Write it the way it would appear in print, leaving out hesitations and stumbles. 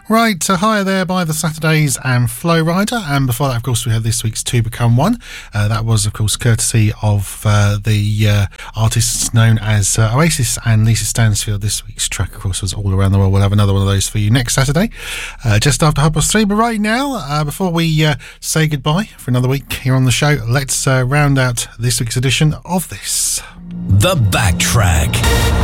Right, Higher There by the Saturdays and Flow Rider. And before that, of course, we had this week's Two Become One. That was, of course, courtesy of the artists known as Oasis and Lisa Stansfield. This week's track, of course, was All Around the World. We'll have another one of those for you next Saturday, just after 3:30. But right now, before we say goodbye for another week here on the show, let's round out this week's edition of this. The Backtrack.